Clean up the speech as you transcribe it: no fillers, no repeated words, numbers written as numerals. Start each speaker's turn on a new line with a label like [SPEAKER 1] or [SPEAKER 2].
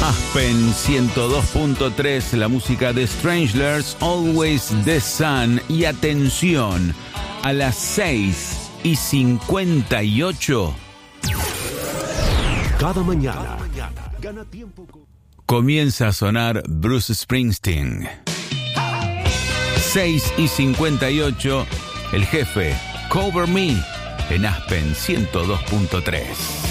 [SPEAKER 1] Aspen 102.3, la música de Stranglers, Always the Sun. Y atención, a las 6:58.
[SPEAKER 2] Cada mañana gana tiempo.
[SPEAKER 1] Comienza a sonar Bruce Springsteen. 6:58, el jefe, Cover Me, en Aspen 102.3.